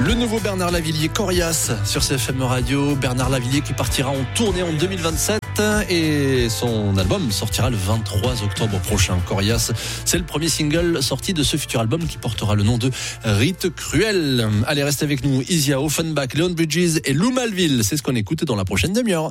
Le nouveau Bernard Lavilliers, Coriace sur CFM Radio. Bernard Lavilliers qui partira en tournée en 2027 et son album sortira le 23 octobre prochain. Coriace, c'est le premier single sorti de ce futur album qui portera le nom de Rite Cruel. Allez, restez avec nous. Isia, Offenbach, Leon Bridges et Lou Malville. C'est ce qu'on écoute dans la prochaine demi-heure.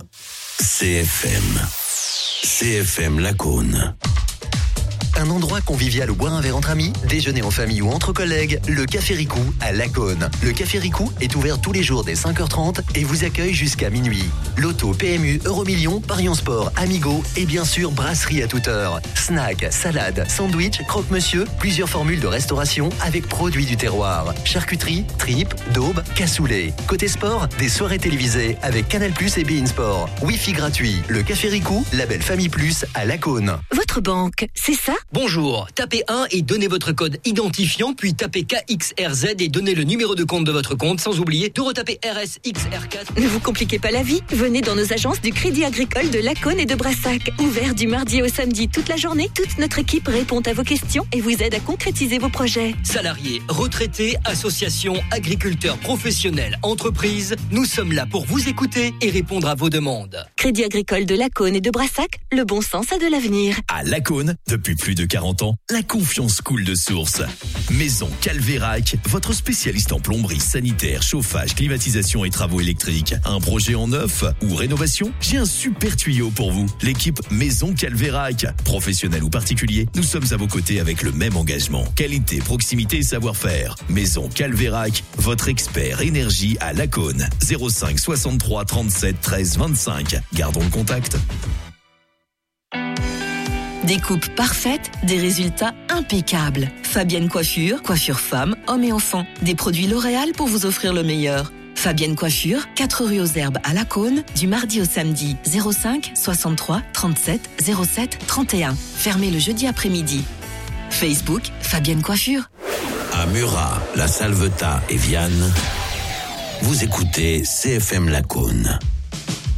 CFM Lacaune. Un endroit convivial où boire un verre entre amis, déjeuner en famille ou entre collègues, le Café Ricou à Lacaune. Le Café Ricou est ouvert tous les jours dès 5h30 et vous accueille jusqu'à minuit. Loto, PMU, Euromillions, Paris en Sport, Amigo et bien sûr brasserie à toute heure. Snack, salade, sandwich, croque-monsieur, plusieurs formules de restauration avec produits du terroir. Charcuterie, tripes, daube, cassoulet. Côté sport, des soirées télévisées avec Canal+ et beIN Sport. Wi-Fi gratuit. Le Café Ricou, label Famille Plus à Lacaune. Votre banque, c'est ça ? Bonjour, tapez 1 et donnez votre code identifiant, puis tapez KXRZ et donnez le numéro de compte de votre compte, sans oublier de retaper RSXR4. Ne vous compliquez pas la vie, venez dans nos agences du Crédit Agricole de Lacaune et de Brassac. Ouvert du mardi au samedi toute la journée, toute notre équipe répond à vos questions et vous aide à concrétiser vos projets. Salariés, retraités, associations, agriculteurs, professionnels, entreprises, nous sommes là pour vous écouter et répondre à vos demandes. Crédit Agricole de Lacaune et de Brassac, le bon sens a de l'avenir. À Lacaune, depuis plus de 40 ans, la confiance coule de source. Maison Calvérac, votre spécialiste en plomberie, sanitaire, chauffage, climatisation et travaux électriques. Un projet en neuf ou rénovation? J'ai un super tuyau pour vous. L'équipe Maison Calvérac. Professionnel ou particulier, nous sommes à vos côtés avec le même engagement. Qualité, proximité et savoir-faire. Maison Calvérac, votre expert énergie à Lacaune. 05 63 37 13 25. Gardons le contact. Des coupes parfaites, des résultats impeccables. Fabienne Coiffure, coiffure femme, hommes et enfants. Des produits L'Oréal pour vous offrir le meilleur. Fabienne Coiffure, 4 rue aux Herbes à Lacaune, du mardi au samedi. 05 63 37 07 31. Fermé le jeudi après-midi. Facebook, Fabienne Coiffure. À Murat, La Salvetat et Vianne, vous écoutez CFM Lacaune.